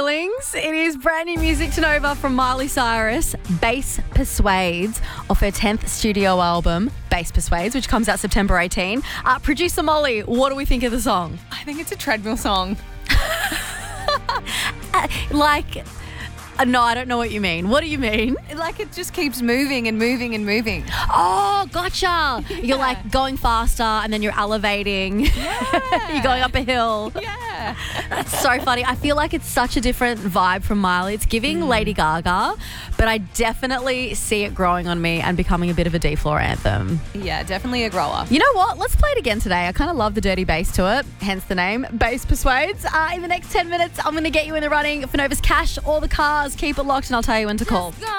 feelings. It is brand new music to Nova from Miley Cyrus. Bass Persuades off her 10th studio album, Bass Persuades, which comes out September 18. Producer Molly, what do we think of the song? I think it's a treadmill song. No, I don't know what you mean. What do you mean? Like it just keeps moving and moving and moving. Oh, gotcha. You're like going faster and then you're elevating. Yeah. You're going up a hill. Yeah. That's so funny. I feel like it's such a different vibe from Miley. It's giving Lady Gaga, but I definitely see it growing on me and becoming a bit of a D-floor anthem. Yeah, definitely a grower. You know what? Let's play it again today. I kind of love the dirty bass to it, hence the name, Bass Persuades. In the next 10 minutes, I'm going to get you in the running for Nova's cash or the cars. Keep it locked and I'll tell you when to call. Let's go.